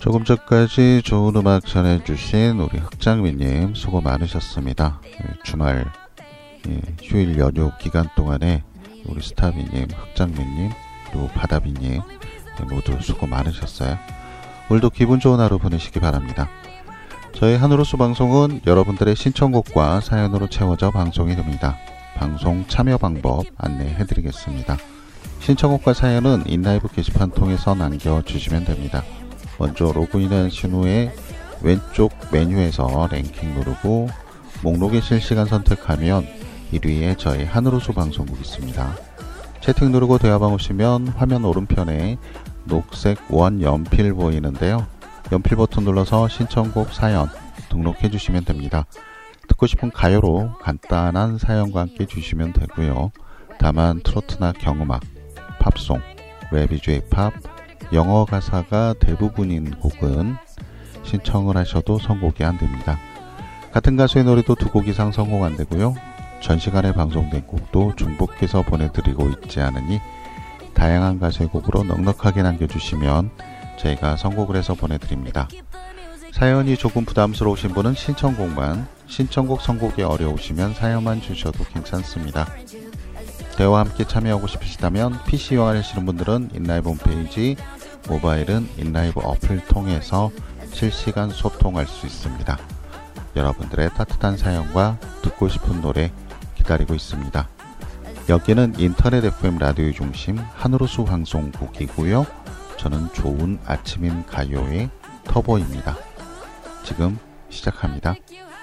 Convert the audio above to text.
조금 전까지 좋은 음악 전해주신 우리 흑장미님 수고 많으셨습니다. 주말 휴일 연휴 기간 동안에 우리 스타비님, 흑장미님, 그리고 바다비님 모두 수고 많으셨어요. 오늘도 기분 좋은 하루 보내시기 바랍니다. 저희 하늘호수 방송은 여러분들의 신청곡과 사연으로 채워져 방송이 됩니다. 방송 참여 방법 안내해드리겠습니다. 신청곡과 사연은 인라이브 게시판 통해서 남겨주시면 됩니다. 먼저 로그인하신 후에 왼쪽 메뉴에서 랭킹 누르고 목록에 실시간 선택하면 1위에 저희 하늘호수 방송국 있습니다. 채팅 누르고 대화방 오시면 화면 오른편에 녹색 원 연필 보이는데요. 연필 버튼 눌러서 신청곡 사연 등록해 주시면 됩니다. 듣고 싶은 가요로 간단한 사연과 함께 주시면 되고요. 다만 트로트나 경음악, 팝송, 랩 위주의 팝, 영어 가사가 대부분인 곡은 신청을 하셔도 선곡이 안됩니다. 같은 가수의 노래도 두 곡 이상 선곡 안되고요. 전 시간에 방송된 곡도 중복해서 보내드리고 있지 않으니 다양한 가수의 곡으로 넉넉하게 남겨주시면 저희가 선곡을 해서 보내드립니다. 사연이 조금 부담스러우신 분은 신청곡만, 신청곡 선곡이 어려우시면 사연만 주셔도 괜찮습니다. 대화와 함께 참여하고 싶으시다면 PC 이용하시는 분들은 인라이브 홈페이지, 모바일은 인라이브 어플을 통해서 실시간 소통할 수 있습니다. 여러분들의 따뜻한 사연과 듣고 싶은 노래 기다리고 있습니다. 여기는 인터넷 FM 라디오 중심 하늘호수 방송국이고요. 저는 좋은 아침인 가요의 터보입니다. 지금 시작합니다.